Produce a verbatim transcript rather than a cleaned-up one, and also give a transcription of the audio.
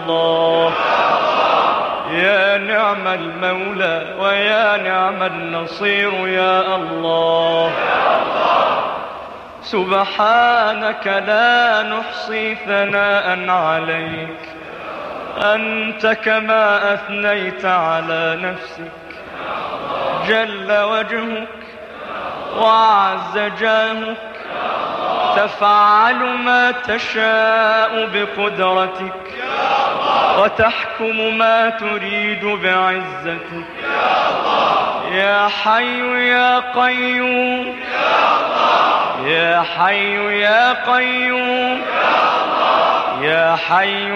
الله. يا نعم المولى ويا نعم النصير يا الله. سبحانك لا نحصي ثناء عليك، أنت كما أثنيت على نفسك. جل وجهك وعز جاهك، تفعل ما تشاء بقدرتك وتحكم ما تريد بعزتك. يا حي يا قيوم، يا حي يا قيوم، يا حي